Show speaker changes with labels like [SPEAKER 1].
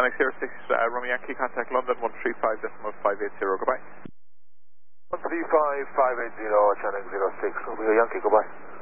[SPEAKER 1] Oceanic 06, Romeo Yankee, contact London 135.580, goodbye.
[SPEAKER 2] 135.580, Oceanic 06, Romeo Yankee, goodbye.